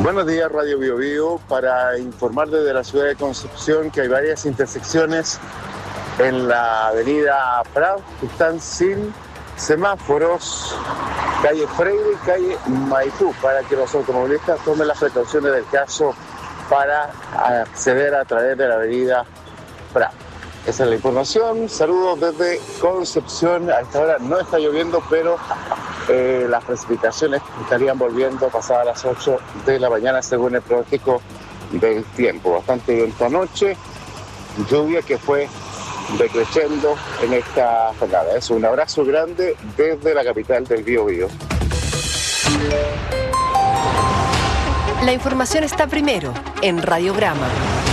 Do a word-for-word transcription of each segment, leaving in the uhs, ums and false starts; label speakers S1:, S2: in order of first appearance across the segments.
S1: Buenos días, Radio Bio Bio, para informar desde la ciudad de Concepción que hay varias intersecciones en la avenida Prado que están sin semáforos, calle Freire y calle Maipú, para que los automovilistas tomen las precauciones del caso para acceder a través de la avenida Prado. Esa es la información. Saludos desde Concepción. A esta hora no está lloviendo, pero eh, las precipitaciones estarían volviendo pasadas las ocho de la mañana según el pronóstico del tiempo. Bastante viento anoche, lluvia que fue decreciendo en esta jornada. Es un abrazo grande desde la capital del Bío Bío.
S2: La información está primero en Radiograma.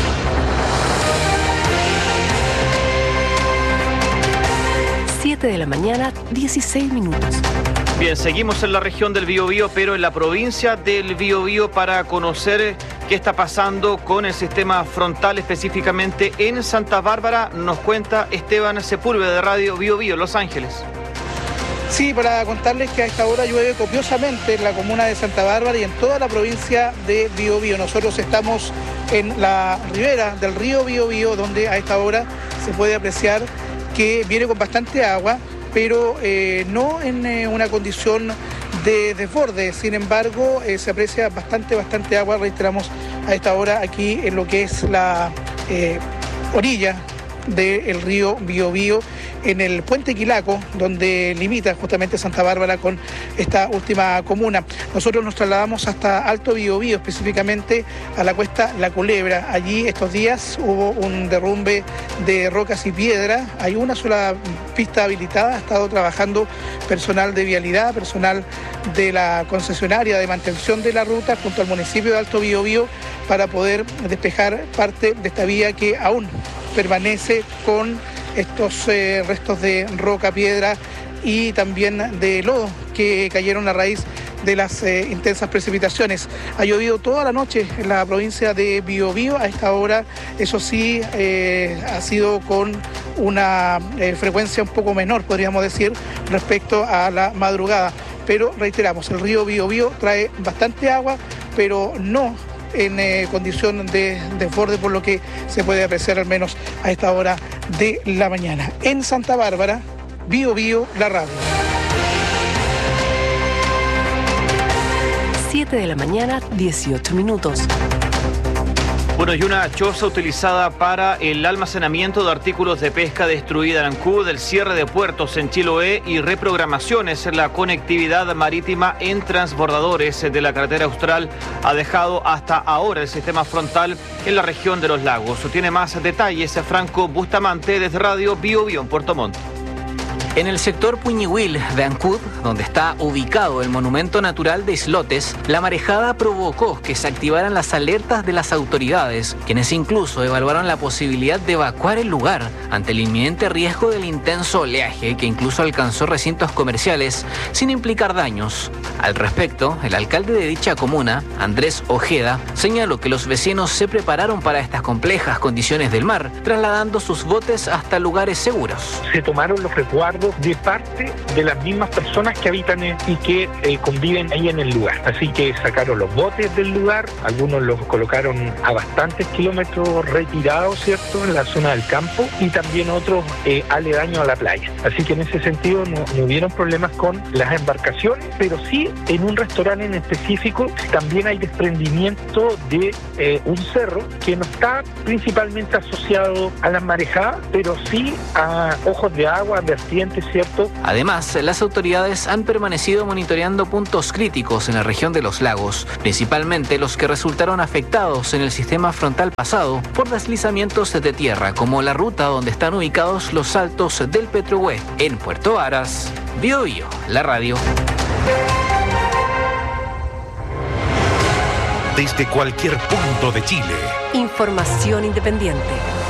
S2: siete de la mañana, dieciséis minutos.
S3: Bien, seguimos en la región del Biobío, pero en la provincia del Biobío para conocer qué está pasando con el sistema frontal, específicamente en Santa Bárbara. Nos cuenta Esteban Sepúlveda de Radio Biobío, Los Ángeles.
S4: Sí, para contarles que a esta hora llueve copiosamente en la comuna de Santa Bárbara y en toda la provincia de Biobío. Nosotros estamos en la ribera del río Biobío, donde a esta hora se puede apreciar que viene con bastante agua, pero eh, no en eh, una condición de desborde. Sin embargo, eh, se aprecia bastante, bastante agua, reiteramos, a esta hora aquí en lo que es la eh, orilla del río Biobío, en el puente Quilaco, donde limita justamente Santa Bárbara con esta última comuna. Nosotros nos trasladamos hasta Alto Biobío, específicamente a la cuesta La Culebra. Allí estos días hubo un derrumbe de rocas y piedra. Hay una sola pista habilitada, ha estado trabajando personal de vialidad, personal de la concesionaria de mantención de la ruta junto al municipio de Alto Biobío para poder despejar parte de esta vía que aún permanece con estos eh, restos de roca, piedra y también de lodo que cayeron a raíz de las eh, intensas precipitaciones. Ha llovido toda la noche en la provincia de Biobío. A esta hora, eso sí, eh, ha sido con una eh, frecuencia un poco menor, podríamos decir, respecto a la madrugada. Pero reiteramos, el río Biobío trae bastante agua, pero no en eh, condición de desborde, por lo que se puede apreciar al menos a esta hora de la mañana. En Santa Bárbara, Biobío, la radio.
S2: siete de la mañana, dieciocho minutos.
S3: Bueno, y una choza utilizada para el almacenamiento de artículos de pesca destruida en Ancud, el cierre de puertos en Chiloé y reprogramaciones en la conectividad marítima en transbordadores de la carretera austral ha dejado hasta ahora el sistema frontal en la región de los lagos. Tiene más detalles Franco Bustamante desde Radio Biobío en Puerto Montt.
S5: En el sector Puñihuil de Ancud, donde está ubicado el monumento natural de Islotes, la marejada provocó que se activaran las alertas de las autoridades, quienes incluso evaluaron la posibilidad de evacuar el lugar ante el inminente riesgo del intenso oleaje que incluso alcanzó recintos comerciales sin implicar daños. Al respecto, el alcalde de dicha comuna, Andrés Ojeda, señaló que los vecinos se prepararon para estas complejas condiciones del mar, trasladando sus botes hasta lugares seguros.
S6: Se tomaron los resguardos de parte de las mismas personas que habitan en, y que eh, conviven ahí en el lugar. Así que sacaron los botes del lugar, algunos los colocaron a bastantes kilómetros retirados, ¿cierto?, en la zona del campo, y también otros eh, aledaños a la playa. Así que en ese sentido no, no hubieron problemas con las embarcaciones, pero sí en un restaurante en específico también hay desprendimiento de eh, un cerro que no está principalmente asociado a las marejadas, pero sí a ojos de agua, vertientes, ¿cierto?
S5: Además, las autoridades han permanecido monitoreando puntos críticos en la región de los lagos, principalmente los que resultaron afectados en el sistema frontal pasado por deslizamientos de tierra, como la ruta donde están ubicados los saltos del Petrohue en Puerto Varas. Biobío, la radio.
S7: Desde cualquier punto de Chile.
S2: Información independiente.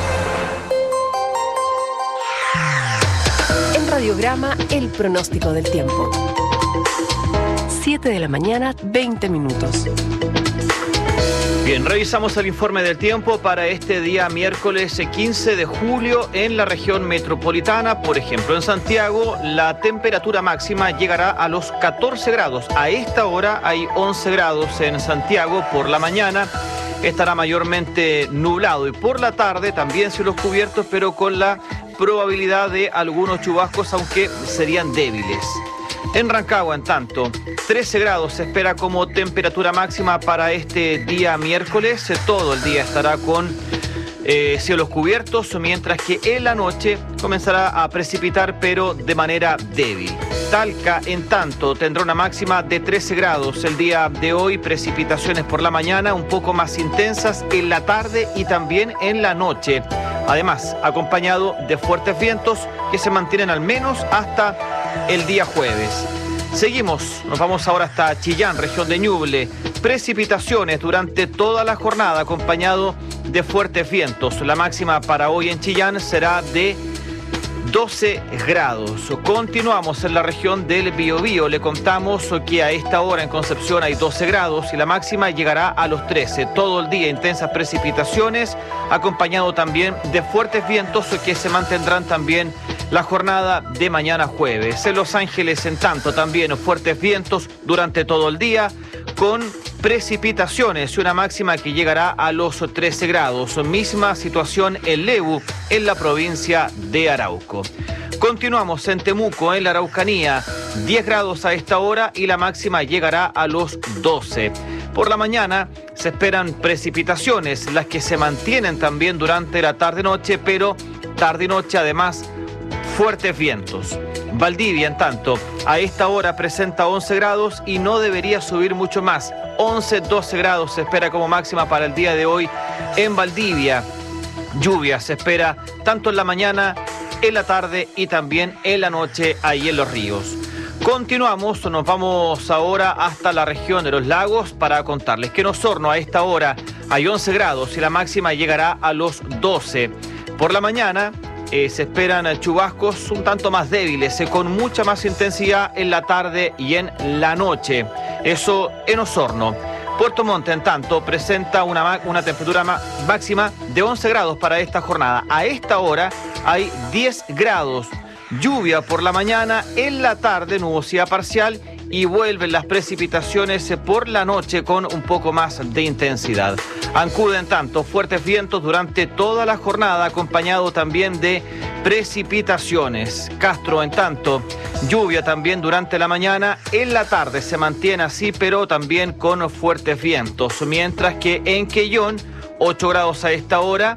S2: En Radiograma, el pronóstico del tiempo. siete de la mañana, veinte minutos.
S3: Bien, revisamos el informe del tiempo para este día miércoles quince de julio en la región metropolitana. Por ejemplo, en Santiago la temperatura máxima llegará a los catorce grados. A esta hora hay once grados en Santiago. Por la mañana estará mayormente nublado y por la tarde también cielos cubiertos, pero con la probabilidad de algunos chubascos, aunque serían débiles. En Rancagua, en tanto, trece grados se espera como temperatura máxima para este día miércoles. Todo el día estará con eh, cielos cubiertos, mientras que en la noche comenzará a precipitar, pero de manera débil. Talca, en tanto, tendrá una máxima de trece grados el día de hoy. Precipitaciones por la mañana un poco más intensas en la tarde y también en la noche. Además, acompañado de fuertes vientos que se mantienen al menos hasta el día jueves. Seguimos, nos vamos ahora hasta Chillán, región de Ñuble. Precipitaciones durante toda la jornada acompañado de fuertes vientos. La máxima para hoy en Chillán será de doce grados. Continuamos en la región del Biobío. Le contamos que a esta hora en Concepción hay doce grados y la máxima llegará a los trece. Todo el día intensas precipitaciones, acompañado también de fuertes vientos que se mantendrán también la jornada de mañana jueves. En Los Ángeles, en tanto, también fuertes vientos durante todo el día, con precipitaciones y una máxima que llegará a los trece grados. Misma situación en Lebu, en la provincia de Arauco. Continuamos en Temuco, en la Araucanía, diez grados a esta hora y la máxima llegará a los doce. Por la mañana se esperan precipitaciones, las que se mantienen también durante la tarde-noche, pero tarde-noche además fuertes vientos. Valdivia, en tanto, a esta hora presenta once grados y no debería subir mucho más. once, doce grados se espera como máxima para el día de hoy en Valdivia. Lluvia se espera tanto en la mañana, en la tarde y también en la noche ahí en los ríos. Continuamos, nos vamos ahora hasta la región de los lagos para contarles que en Osorno a esta hora hay once grados y la máxima llegará a los doce. Por la mañana Eh, se esperan chubascos un tanto más débiles, eh, con mucha más intensidad en la tarde y en la noche. Eso en Osorno. Puerto Montt, en tanto, presenta una, una temperatura máxima de once grados para esta jornada. A esta hora hay diez grados. Lluvia por la mañana, en la tarde nubosidad parcial y vuelven las precipitaciones por la noche con un poco más de intensidad. Ancud, en tanto, fuertes vientos durante toda la jornada, acompañado también de precipitaciones. Castro, en tanto, lluvia también durante la mañana, en la tarde se mantiene así, pero también con fuertes vientos. Mientras que en Quellón, ocho grados a esta hora,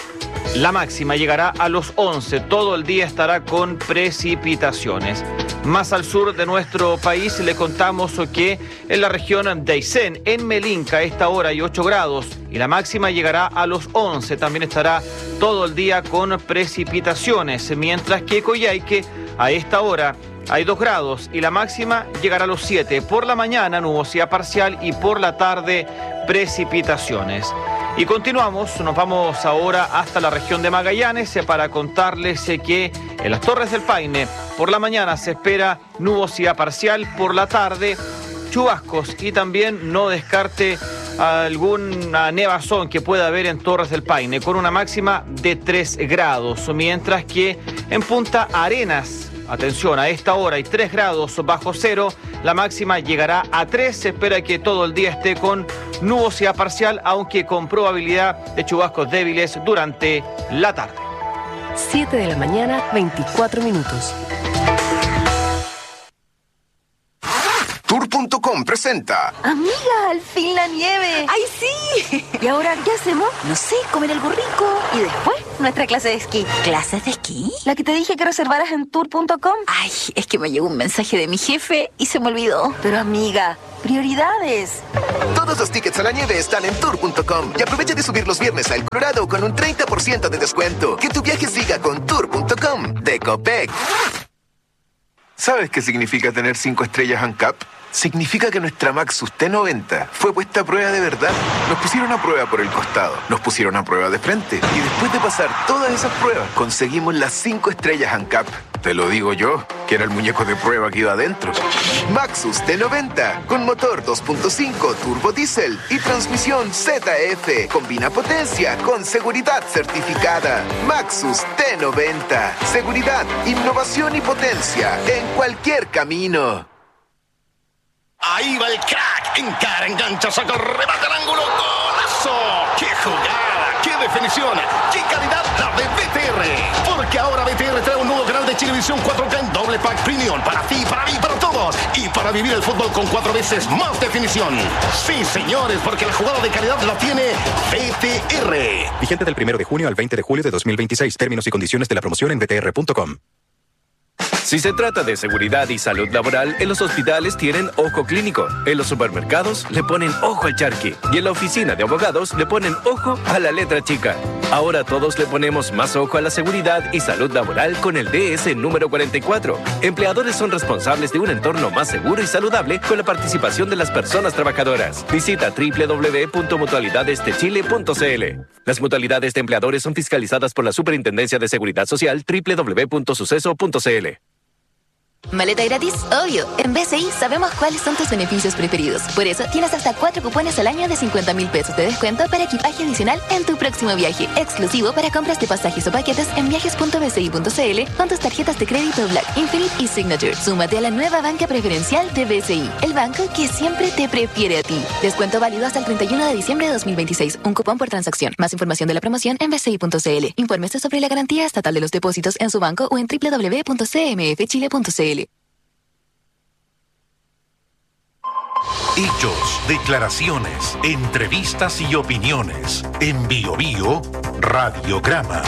S3: la máxima llegará a los once. Todo el día estará con precipitaciones. Más al sur de nuestro país le contamos que en la región de Aysén, en Melinca, a esta hora hay ocho grados y la máxima llegará a los once. También estará todo el día con precipitaciones, mientras que Coyhaique a esta hora hay dos grados y la máxima llegará a los siete. Por la mañana nubosidad parcial y por la tarde precipitaciones. Y continuamos, nos vamos ahora hasta la región de Magallanes para contarles que en las Torres del Paine por la mañana se espera nubosidad parcial, por la tarde chubascos y también no descarte alguna nevazón que pueda haber en Torres del Paine con una máxima de tres grados, mientras que en Punta Arenas, atención, a esta hora hay tres grados bajo cero, la máxima llegará a tres, se espera que todo el día esté con nubosidad parcial, aunque con probabilidad de chubascos débiles durante la tarde.
S2: siete de la mañana, veinticuatro minutos.
S8: Tour punto com presenta.
S9: Amiga, al fin la nieve.
S10: ¡Ay, sí!
S9: ¿Y ahora qué hacemos?
S10: No sé, comer algo rico.
S9: Y después, nuestra clase de esquí.
S10: ¿Clases de esquí?
S9: La que te dije que reservaras en tour punto com.
S10: Ay, es que me llegó un mensaje de mi jefe y se me olvidó.
S9: Pero amiga, prioridades.
S8: Todos los tickets a la nieve están en tour punto com y aprovecha de subir los viernes a El Colorado con un treinta por ciento de descuento. Que tu viaje siga con tour punto com de Copec.
S11: ¿Sabes qué significa tener cinco estrellas ANCAP?
S8: significa que nuestra Maxus T noventa fue puesta a prueba de verdad. Nos pusieron a prueba por el costado, nos pusieron a prueba de frente y después de pasar todas esas pruebas conseguimos las cinco estrellas ANCAP. Te lo digo yo, que era el muñeco de prueba que iba adentro. Maxus T noventa, con motor dos punto cinco turbo diésel y transmisión Z F. Combina potencia con seguridad certificada. Maxus T noventa. Seguridad, innovación y potencia en cualquier camino.
S11: Ahí va el crack. Encara, engancha, saca, remata al ángulo. ¡Golazo! ¡Qué jugada! ¡Qué definición! ¡Qué calidad la de B T R! Porque ahora B T R trae un nuevo canal de Chilevisión cuatro K en doble pack premium. Para ti, para mí, para todos. Y para vivir el fútbol con cuatro veces más definición. Sí, señores, porque la jugada de calidad la tiene B T R.
S12: Vigente del primero de junio al veinte de julio de dos mil veintiséis. Términos y condiciones de la promoción en b t r punto com.
S13: Si se trata de seguridad y salud laboral, en los hospitales tienen ojo clínico, en los supermercados le ponen ojo al charqui y en la oficina de abogados le ponen ojo a la letra chica. Ahora todos le ponemos más ojo a la seguridad y salud laboral con el D S número cuarenta y cuatro. Empleadores son responsables de un entorno más seguro y saludable con la participación de las personas trabajadoras. Visita doble u doble u doble u punto mutualidades de chile punto c l. Las mutualidades de empleadores son fiscalizadas por la Superintendencia de Seguridad Social doble u doble u doble u punto suceso punto c l.
S14: ¿Maleta gratis? Obvio. En B C I sabemos cuáles son tus beneficios preferidos. Por eso tienes hasta cuatro cupones al año de cincuenta mil pesos de descuento para equipaje adicional en tu próximo viaje. Exclusivo para compras de pasajes o paquetes en viajes punto b c i punto c l con tus tarjetas de crédito Black, Infinite y Signature. Súmate a la nueva banca preferencial de B C I, el banco que siempre te prefiere a ti. Descuento válido hasta el treinta y uno de diciembre de dos mil veintiséis. Un cupón por transacción. Más información de la promoción en b c i punto c l. Infórmese sobre la garantía estatal de los depósitos en su banco o en doble u doble u doble u punto c m f chile punto c l.
S7: Hechos, declaraciones, entrevistas y opiniones. En Bio Bio, Radiograma.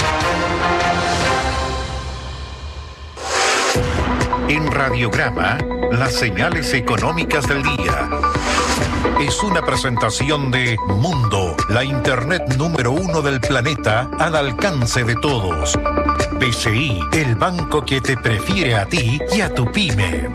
S7: En Radiograma, las señales económicas del día. Es una presentación de Mundo, la internet número uno del planeta al alcance de todos. B C I, el banco que te prefiere a ti y a tu pyme.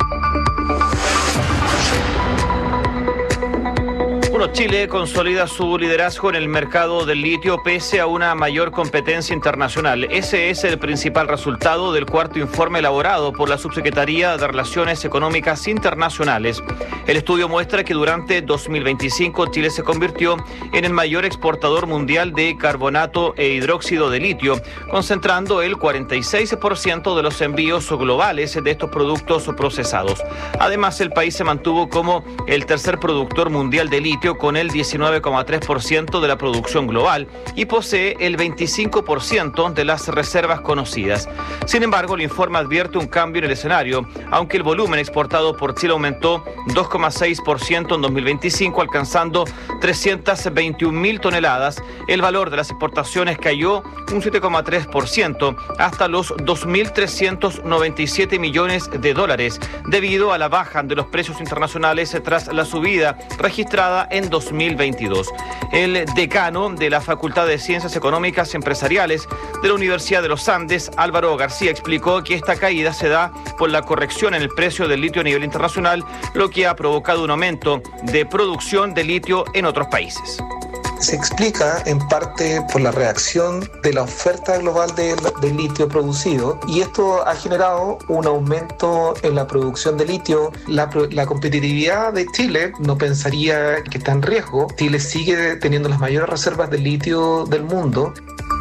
S3: Chile consolida su liderazgo en el mercado del litio pese a una mayor competencia internacional. Ese es el principal resultado del cuarto informe elaborado por la Subsecretaría de Relaciones Económicas Internacionales. El estudio muestra que durante dos mil veinticinco Chile se convirtió en el mayor exportador mundial de carbonato e hidróxido de litio, concentrando el cuarenta y seis por ciento de los envíos globales de estos productos procesados. Además, el país se mantuvo como el tercer productor mundial de litio con el diecinueve coma tres por ciento de la producción global y posee el veinticinco por ciento de las reservas conocidas. Sin embargo, el informe advierte un cambio en el escenario, aunque el volumen exportado por Chile aumentó dos coma seis por ciento en dos mil veinticinco, alcanzando trescientas veintiún mil toneladas. El valor de las exportaciones cayó un siete coma tres por ciento hasta los dos mil trescientos noventa y siete millones de dólares, debido a la baja de los precios internacionales tras la subida registrada en dos mil veintidós. El decano de la Facultad de Ciencias Económicas y Empresariales de la Universidad de los Andes, Álvaro García, explicó que esta caída se da por la corrección en el precio del litio a nivel internacional, lo que ha provocado un aumento de producción de litio en otros países.
S15: Se explica en parte por la reacción de la oferta global de, de litio producido, y esto ha generado un aumento en la producción de litio. La, la competitividad de Chile no pensaría que está en riesgo. Chile sigue teniendo las mayores reservas de litio del mundo.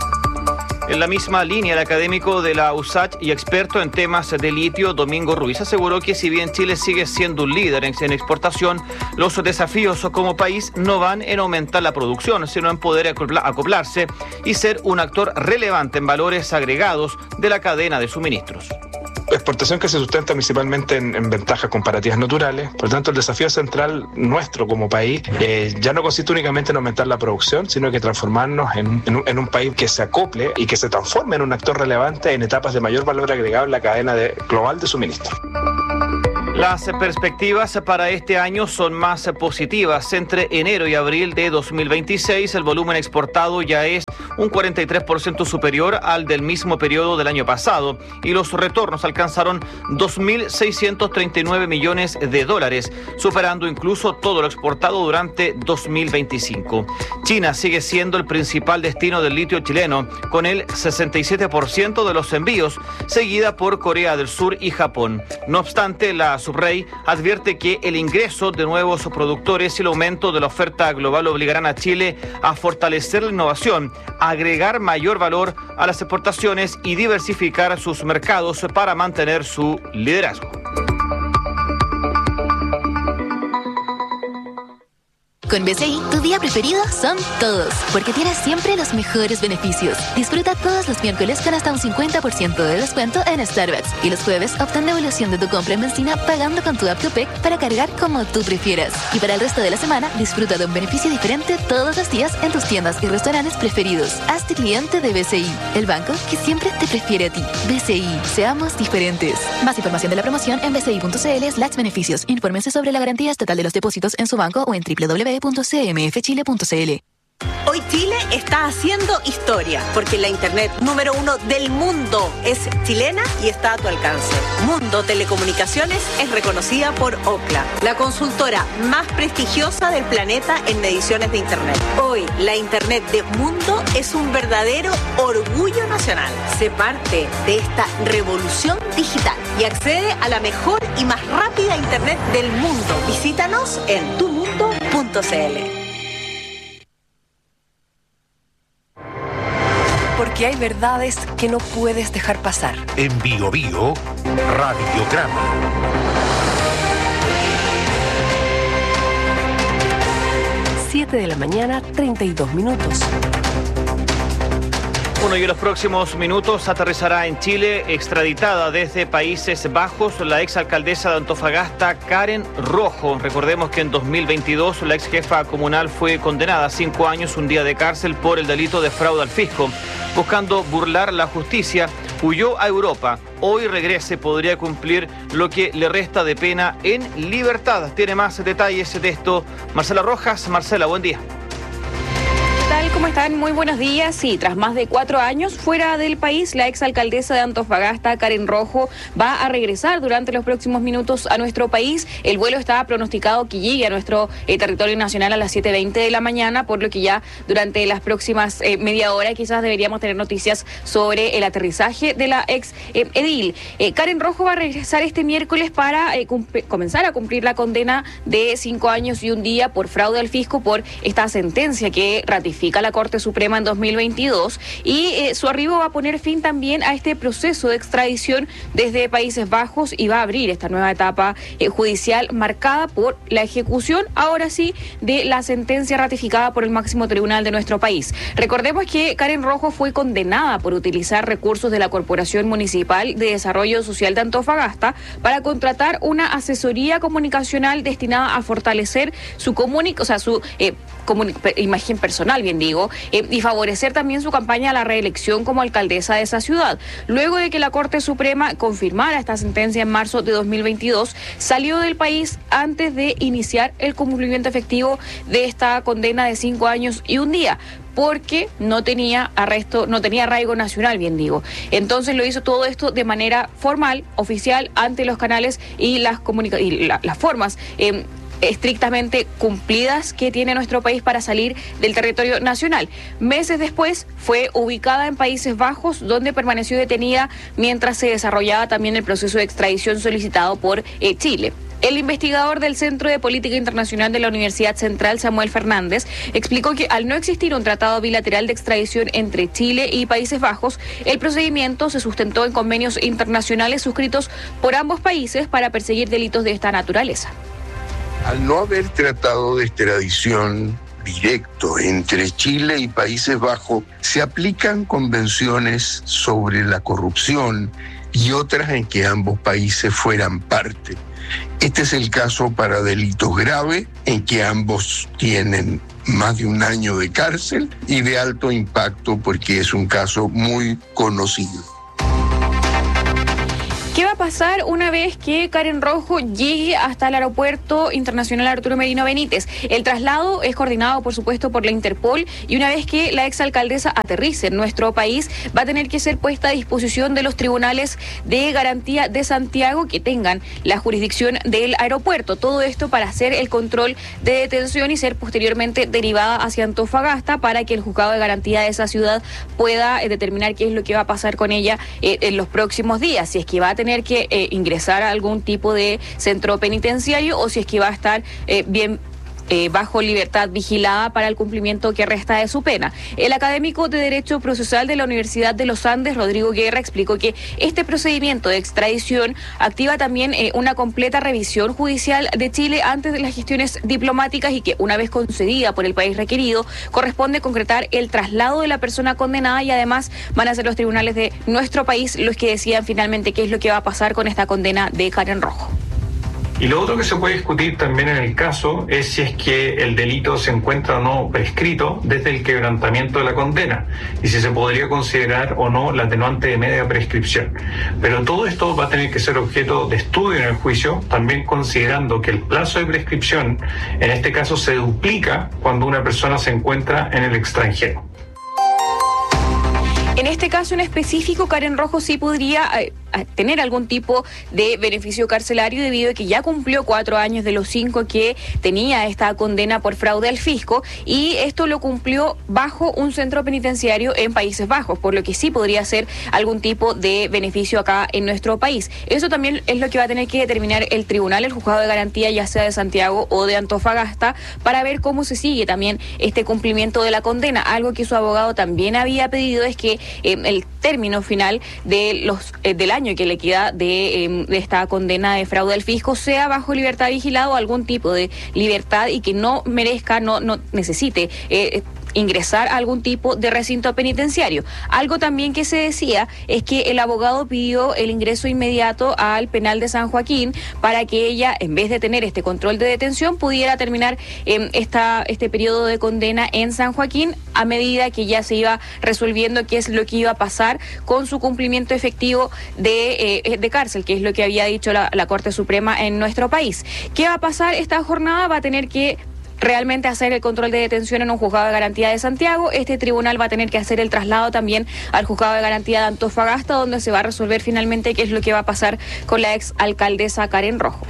S3: En la misma línea, el académico de la U S A C y experto en temas de litio, Domingo Ruiz, aseguró que si bien Chile sigue siendo un líder en, en exportación, los desafíos como país no van en aumentar la producción, sino en poder acoplarse y ser un actor relevante en valores agregados de la cadena de suministros.
S16: Exportación que se sustenta principalmente en, en ventajas comparativas naturales. Por lo tanto, el desafío central nuestro como país eh, ya no consiste únicamente en aumentar la producción, sino que transformarnos en, en, un, en un país que se acople y que se transforme en un actor relevante en etapas de mayor valor agregado en la cadena de, global de suministro.
S3: Las perspectivas para este año son más positivas. Entre enero y abril de dos mil veintiséis, el volumen exportado ya es un cuarenta y tres por ciento superior al del mismo periodo del año pasado y los retornos alcanzaron dos mil seiscientos treinta y nueve millones de dólares, superando incluso todo lo exportado durante dos mil veinticinco. China sigue siendo el principal destino del litio chileno, con el sesenta y siete por ciento de los envíos, seguida por Corea del Sur y Japón. No obstante, la Subrey advierte que el ingreso de nuevos productores y el aumento de la oferta global obligarán a Chile a fortalecer la innovación, agregar mayor valor a las exportaciones y diversificar sus mercados para mantener su liderazgo.
S14: Con B C I, tu día preferido son todos, porque tienes siempre los mejores beneficios. Disfruta todos los miércoles con hasta un cincuenta por ciento de descuento en Starbucks. Y los jueves obtén devolución de tu compra en benzina pagando con tu app Copec para cargar como tú prefieras. Y para el resto de la semana, disfruta de un beneficio diferente todos los días en tus tiendas y restaurantes preferidos. Hazte cliente de B C I, el banco que siempre te prefiere a ti. B C I, seamos diferentes. Más información de la promoción en bci.cl slash beneficios. Infórmense sobre la garantía estatal de los depósitos en su banco o en doble u doble u doble u punto c m f chile punto c l.
S17: Hoy Chile está haciendo historia, porque la internet número uno del mundo es chilena y está a tu alcance. Mundo Telecomunicaciones es reconocida por Ookla, la consultora más prestigiosa del planeta en mediciones de internet. Hoy la internet de Mundo es un verdadero orgullo nacional. Sé parte de esta revolución digital y accede a la mejor y más rápida internet del mundo. Visítanos en tu mundo punto c l.
S2: Porque hay verdades que no puedes dejar pasar.
S7: En Bio Bio, Radiograma.
S2: siete de la mañana, treinta y dos minutos.
S3: Bueno, y en los próximos minutos aterrizará en Chile, extraditada desde Países Bajos, la exalcaldesa de Antofagasta, Karen Rojo. Recordemos que en dos mil veintidós la ex jefa comunal fue condenada a cinco años, un día de cárcel por el delito de fraude al fisco. Buscando burlar la justicia, huyó a Europa. Hoy regrese, podría cumplir lo que le resta de pena en libertad. Tiene más detalles de esto Marcela Rojas. Marcela, buen día.
S18: ¿Cómo están? Muy buenos días. Sí, tras más de cuatro años fuera del país, la exalcaldesa de Antofagasta, Karen Rojo, va a regresar durante los próximos minutos a nuestro país. El vuelo está pronosticado que llegue a nuestro eh, territorio nacional a las siete veinte de la mañana, por lo que ya durante las próximas eh, media hora quizás deberíamos tener noticias sobre el aterrizaje de la ex eh, edil. Eh, Karen Rojo va a regresar este miércoles para eh, comenzar a cumplir la condena de cinco años y un día por fraude al fisco por esta sentencia que ratifica la Corte Suprema en dos mil veintidós, y eh, su arribo va a poner fin también a este proceso de extradición desde Países Bajos y va a abrir esta nueva etapa eh, judicial marcada por la ejecución, ahora sí, de la sentencia ratificada por el máximo tribunal de nuestro país. Recordemos que Karen Rojo fue condenada por utilizar recursos de la Corporación Municipal de Desarrollo Social de Antofagasta para contratar una asesoría comunicacional destinada a fortalecer su comunicación, o sea, su eh, imagen personal, bien digo, eh, y favorecer también su campaña a la reelección como alcaldesa de esa ciudad. Luego de que la Corte Suprema confirmara esta sentencia en marzo de dos mil veintidós, salió del país antes de iniciar el cumplimiento efectivo de esta condena de cinco años y un día, porque no tenía arresto, no tenía arraigo nacional, bien digo. Entonces lo hizo todo esto de manera formal, oficial, ante los canales y las comunica- y la, las formas eh, estrictamente cumplidas que tiene nuestro país para salir del territorio nacional. Meses después fue ubicada en Países Bajos, donde permaneció detenida mientras se desarrollaba también el proceso de extradición solicitado por eh, Chile. El investigador del Centro de Política Internacional de la Universidad Central, Samuel Fernández, explicó que al no existir un tratado bilateral de extradición entre Chile y Países Bajos, el procedimiento se sustentó en convenios internacionales suscritos por ambos países para perseguir delitos de esta naturaleza.
S19: Al no haber tratado de extradición directo entre Chile y Países Bajos, se aplican convenciones sobre la corrupción y otras en que ambos países fueran parte. Este es el caso para delitos graves, en que ambos tienen más de un año de cárcel, y de alto impacto porque es un caso muy conocido.
S18: ¿Qué va a pasar una vez que Karen Rojo llegue hasta el Aeropuerto Internacional Arturo Merino Benítez? El traslado es coordinado, por supuesto, por la Interpol, y una vez que la exalcaldesa aterrice en nuestro país, va a tener que ser puesta a disposición de los tribunales de garantía de Santiago que tengan la jurisdicción del aeropuerto. Todo esto para hacer el control de detención y ser posteriormente derivada hacia Antofagasta para que el juzgado de garantía de esa ciudad pueda eh, determinar qué es lo que va a pasar con ella eh, en los próximos días, si es que va a tener que eh, ingresar a algún tipo de centro penitenciario o si es que va a estar eh, bien Eh, bajo libertad vigilada para el cumplimiento que resta de su pena. El académico de Derecho Procesal de la Universidad de los Andes, Rodrigo Guerra, explicó que este procedimiento de extradición activa también eh, una completa revisión judicial de Chile antes de las gestiones diplomáticas y que, una vez concedida por el país requerido, corresponde concretar el traslado de la persona condenada y además van a ser los tribunales de nuestro país los que decidan finalmente qué es lo que va a pasar con esta condena de Karen Rojo.
S20: Y lo otro que se puede discutir también en el caso es si es que el delito se encuentra o no prescrito desde el quebrantamiento de la condena y si se podría considerar o no la atenuante de media prescripción. Pero todo esto va a tener que ser objeto de estudio en el juicio, también considerando que el plazo de prescripción en este caso se duplica cuando una persona se encuentra en el extranjero.
S18: En este caso en específico, Karen Rojo sí podría eh, tener algún tipo de beneficio carcelario debido a que ya cumplió cuatro años de los cinco que tenía esta condena por fraude al fisco y esto lo cumplió bajo un centro penitenciario en Países Bajos, por lo que sí podría ser algún tipo de beneficio acá en nuestro país. Eso también es lo que va a tener que determinar el tribunal, el juzgado de garantía, ya sea de Santiago o de Antofagasta, para ver cómo se sigue también este cumplimiento de la condena. Algo que su abogado también había pedido es que Eh, el término final de los eh, del año que le queda de, eh, de esta condena de fraude al fisco sea bajo libertad vigilada o algún tipo de libertad y que no merezca, no, no necesite eh, ingresar a algún tipo de recinto penitenciario. Algo también que se decía es que el abogado pidió el ingreso inmediato al penal de San Joaquín para que ella, en vez de tener este control de detención, pudiera terminar eh, esta, este periodo de condena en San Joaquín a medida que ya se iba resolviendo qué es lo que iba a pasar con su cumplimiento efectivo de, eh, de cárcel, que es lo que había dicho la, la Corte Suprema en nuestro país. ¿Qué va a pasar esta jornada? Va a tener que realmente hacer el control de detención en un juzgado de garantía de Santiago. Este tribunal va a tener que hacer el traslado también al juzgado de garantía de Antofagasta, donde se va a resolver finalmente qué es lo que va a pasar con la ex alcaldesa Karen Rojo.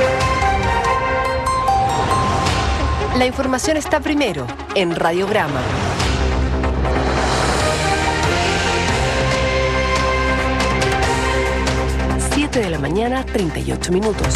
S2: La información está primero en Radiograma. siete de la mañana, treinta y ocho minutos.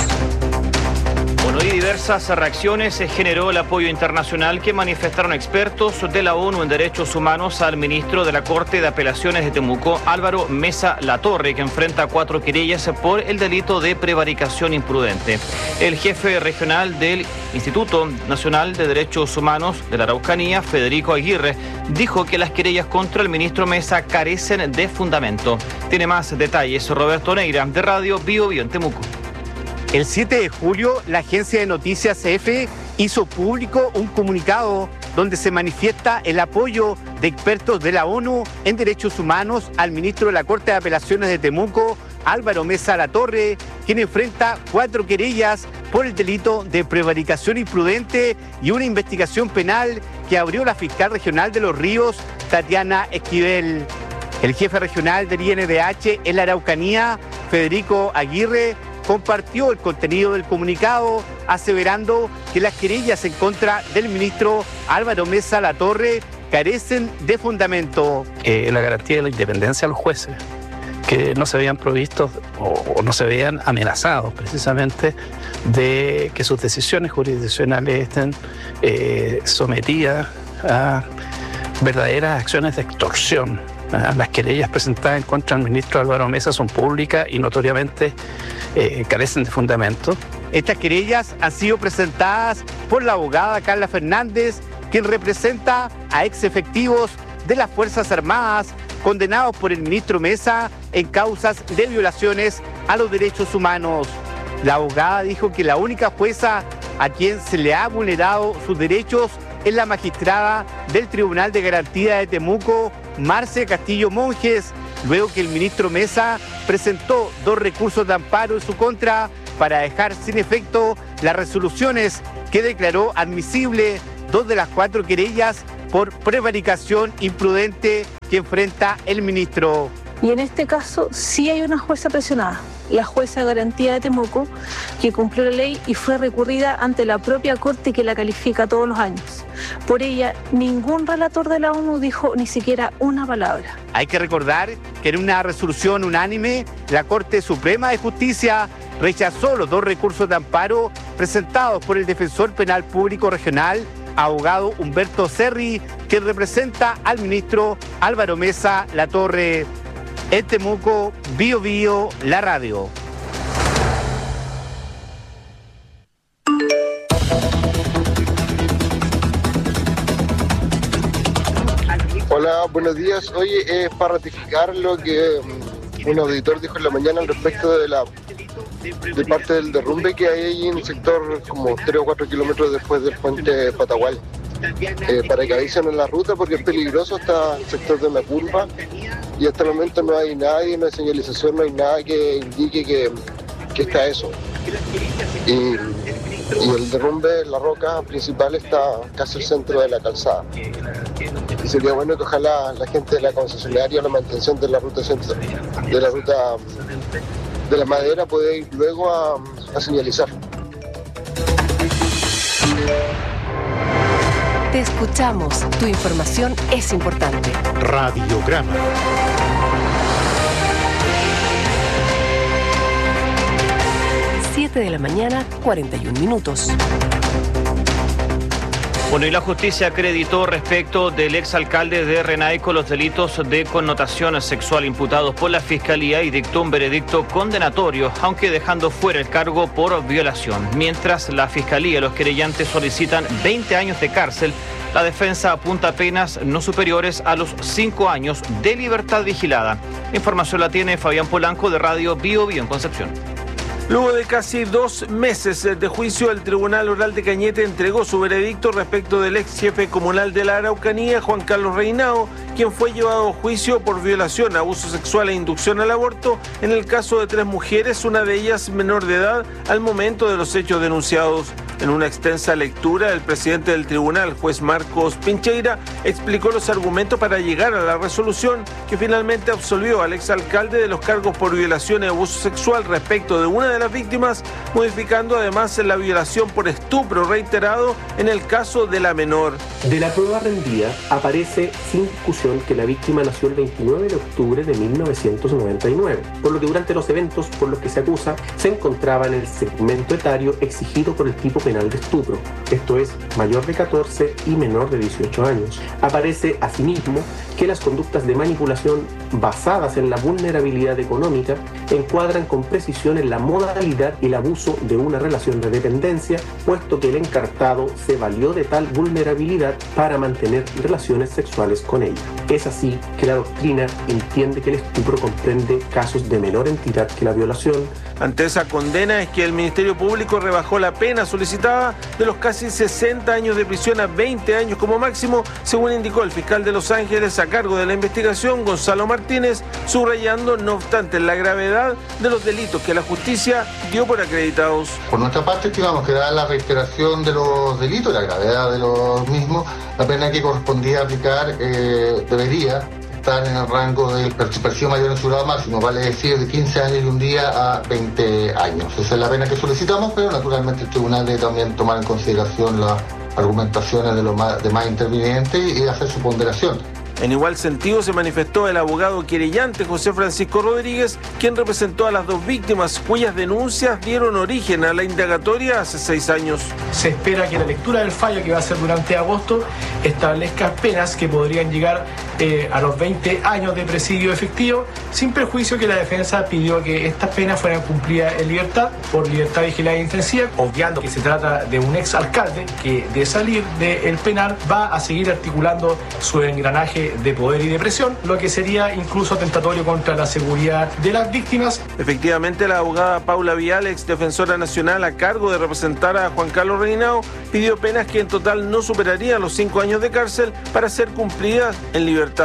S3: Bueno, y diversas reacciones se generó el apoyo internacional que manifestaron expertos de la ONU en Derechos Humanos al ministro de la Corte de Apelaciones de Temuco, Álvaro Mesa Latorre, que enfrenta cuatro querellas por el delito de prevaricación imprudente. El jefe regional del Instituto Nacional de Derechos Humanos de la Araucanía, Federico Aguirre, dijo que las querellas contra el ministro Mesa carecen de fundamento. Tiene más detalles Roberto Neira, de Radio Bio Bio en Temuco.
S21: El siete de julio, la agencia de noticias E F hizo público un comunicado donde se manifiesta el apoyo de expertos de la ONU en derechos humanos al ministro de la Corte de Apelaciones de Temuco, Álvaro Mesa Latorre, quien enfrenta cuatro querellas por el delito de prevaricación imprudente y una investigación penal que abrió la fiscal regional de Los Ríos, Tatiana Esquivel. El jefe regional del I N D H en la Araucanía, Federico Aguirre, compartió el contenido del comunicado, aseverando que las querellas en contra del ministro Álvaro Mesa Latorre carecen de fundamento.
S22: Eh, la garantía de la independencia de los jueces, que no se veían provistos o, o no se veían amenazados precisamente de que sus decisiones jurisdiccionales estén eh, sometidas a verdaderas acciones de extorsión. Las querellas presentadas en contra del ministro Álvaro Mesa son públicas y notoriamente eh, carecen de fundamento.
S21: Estas querellas han sido presentadas por la abogada Carla Fernández, quien representa a ex efectivos de las Fuerzas Armadas condenados por el ministro Mesa en causas de violaciones a los derechos humanos. La abogada dijo que la única jueza a quien se le ha vulnerado sus derechos es la magistrada del Tribunal de Garantía de Temuco, Marce Castillo Monjes, luego que el ministro Mesa presentó dos recursos de amparo en su contra para dejar sin efecto las resoluciones que declaró admisible dos de las cuatro querellas por prevaricación imprudente que enfrenta el ministro.
S1: Y en este caso sí hay una jueza presionada, la jueza de garantía de Temuco, que cumplió la ley y fue recurrida ante la propia Corte que la califica todos los años. Por ella, ningún relator de la ONU dijo ni siquiera una palabra.
S21: Hay que recordar que en una resolución unánime, la Corte Suprema de Justicia rechazó los dos recursos de amparo presentados por el defensor penal público regional, abogado Humberto Cerri, que representa al ministro Álvaro Mesa Latorre. En Temuco, Bio Bio, la radio.
S4: Hola, buenos días. Oye, es para ratificar lo que um, un auditor dijo en la mañana al respecto de la de parte del derrumbe que hay ahí en el sector, como tres o cuatro kilómetros después del puente Patagual. Eh, para que avisen en la ruta porque es peligroso, está el sector de la curva y hasta el momento no hay nadie, no hay señalización, no hay nada que indique que, que está eso. Y, y el derrumbe, la roca principal está casi al centro de la calzada. Y sería bueno que ojalá la gente de la concesionaria, la mantención de la ruta centro, de la ruta de la madera pueda ir luego a, a señalizar.
S2: Te escuchamos. Tu información es importante.
S7: Radiograma.
S2: siete de la mañana, cuarenta y un minutos.
S3: Bueno, y la justicia acreditó respecto del exalcalde de Renaico los delitos de connotación sexual imputados por la Fiscalía y dictó un veredicto condenatorio, aunque dejando fuera el cargo por violación. Mientras la Fiscalía y los querellantes solicitan veinte años de cárcel, la defensa apunta a penas no superiores a los cinco años de libertad vigilada. La información la tiene Fabián Polanco de Radio Bio Bio en Concepción.
S23: Luego de casi dos meses de juicio, el Tribunal Oral de Cañete entregó su veredicto respecto del ex jefe comunal de la Araucanía, Juan Carlos Reinao, quien fue llevado a juicio por violación, abuso sexual e inducción al aborto en el caso de tres mujeres, una de ellas menor de edad, al momento de los hechos denunciados. En una extensa lectura, el presidente del tribunal, juez Marcos Pincheira, explicó los argumentos para llegar a la resolución que finalmente absolvió al exalcalde de los cargos por violación y abuso sexual respecto de una de las víctimas, modificando además la violación por estupro reiterado en el caso de la menor.
S24: De la prueba rendida aparece sin discusión que la víctima nació el veintinueve de octubre de mil novecientos noventa y nueve, por lo que durante los eventos por los que se acusa se encontraba en el segmento etario exigido por el tipo penal de estupro, esto es, mayor de catorce y menor de dieciocho años. Aparece asimismo que las conductas de manipulación basadas en la vulnerabilidad económica encuadran con precisión en la modalidad y el abuso de una relación de dependencia, puesto que el encartado se valió de tal vulnerabilidad para mantener relaciones sexuales con ella. Es así que la doctrina entiende que el estupro comprende casos de menor entidad que la violación.
S23: Ante esa condena es que el Ministerio Público rebajó la pena solicitada de los casi sesenta años de prisión a veinte años como máximo, según indicó el fiscal de Los Ángeles a cargo de la investigación, Gonzalo Martínez, subrayando, no obstante, la gravedad de los delitos que la justicia dio por acreditados.
S25: Por nuestra parte, estimamos que dada la reiteración de los delitos, la gravedad de los mismos, la pena que correspondía aplicar eh, debería estar en el rango del persigue mayor en su grado máximo, vale decir de quince años y un día a veinte años. Esa es la pena que solicitamos, pero naturalmente el tribunal debe también tomar en consideración las argumentaciones de los más, demás intervinientes y hacer su ponderación.
S23: En igual sentido se manifestó el abogado querellante José Francisco Rodríguez, quien representó a las dos víctimas cuyas denuncias dieron origen a la indagatoria hace seis años.
S26: Se espera que la lectura del fallo, que va a ser durante agosto, establezca penas que podrían llegar eh, a los veinte años de presidio efectivo, sin perjuicio que la defensa pidió que estas penas fueran cumplidas en libertad, por libertad vigilada intensiva, obviando que se trata de un exalcalde que de salir del penal va a seguir articulando su engranaje de poder y de presión, lo que sería incluso atentatorio contra la seguridad de las víctimas.
S23: Efectivamente, la abogada Paula Vial, ex defensora nacional a cargo de representar a Juan Carlos Reinao, pidió penas que en total no superarían los cinco años de cárcel para ser cumplidas en libertad.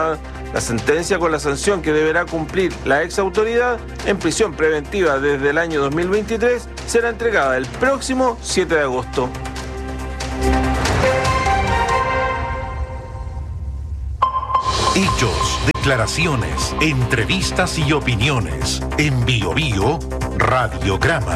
S23: La sentencia con la sanción que deberá cumplir la ex autoridad en prisión preventiva desde el año dos mil veintitrés será entregada el próximo siete de agosto.
S7: Hechos, declaraciones, entrevistas y opiniones. En Bio Bio, Radiograma.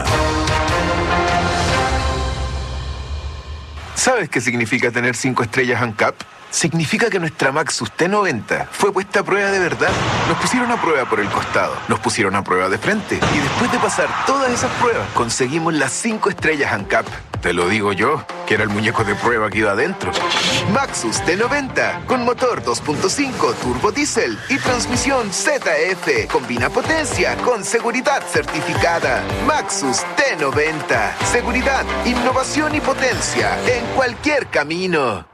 S5: ¿Sabes qué significa tener cinco estrellas ANCAP? Significa que nuestra Maxus T noventa fue puesta a prueba de verdad. Nos pusieron a prueba por el costado, nos pusieron a prueba de frente y después de pasar todas esas pruebas conseguimos las cinco estrellas ANCAP. Te lo digo yo, que era el muñeco de prueba que iba adentro. Maxus T noventa, con motor dos punto cinco turbo diésel y transmisión Z F. Combina potencia con seguridad certificada. Maxus T noventa. Seguridad, innovación y potencia en cualquier camino.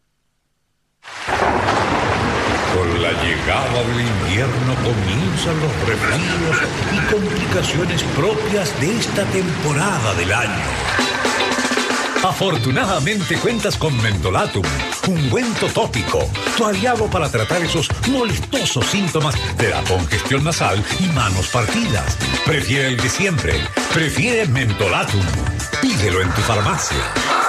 S6: Con la llegada del invierno comienzan los resfríos y complicaciones propias de esta temporada del año. Afortunadamente cuentas con Mentolatum, ungüento tópico, tu aliado para tratar esos molestosos síntomas de la congestión nasal y manos partidas. Prefiere el de siempre, prefiere Mentolatum. Pídelo en tu farmacia.